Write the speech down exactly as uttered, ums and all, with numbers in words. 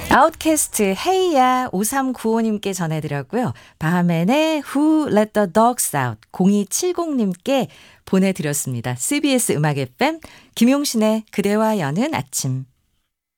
아웃캐스트 헤이야 오삼구오님께 전해드렸고요. 바하맨의 Who Let the Dogs Out 공이칠공님께 보내드렸습니다. 씨비에스 음악 에프엠 김용신의 그대와 여는 아침.